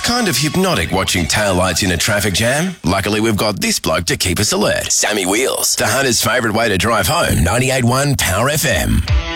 kind of hypnotic watching taillights in a traffic jam. Luckily, we've got this bloke to keep us alert. Sammy Wheels, the hunter's favourite way to drive home. 98.1 Power FM.